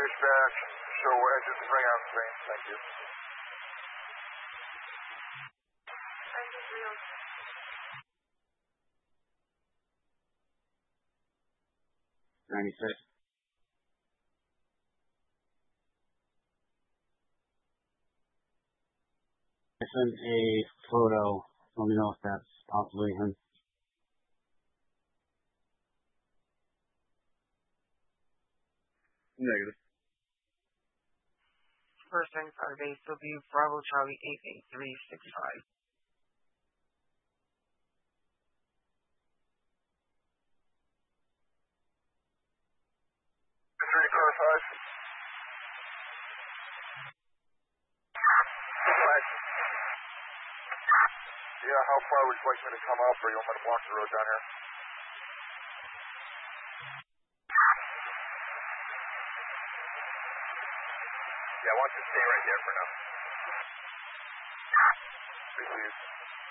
dispatch. Show engines bring on screen. Thank you. 96. I sent a photo. Let me know if that's possibly him. Negative. First 95 base will be Bravo Charlie 88365. Car 5. Yeah, how far would you like me to come up, or you want me to block the road down here? Yeah, I want you to stay right there for now. Please.